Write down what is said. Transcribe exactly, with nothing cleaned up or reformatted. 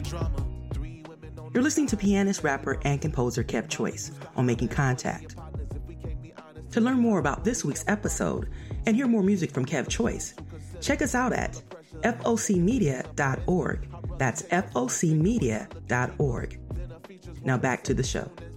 You're listening to pianist, rapper, and composer Kev Choice on Making Contact. To learn more about this week's episode and hear more music from Kev Choice, check us out at F O C media dot org. That's F O C media dot org. Now back to the show.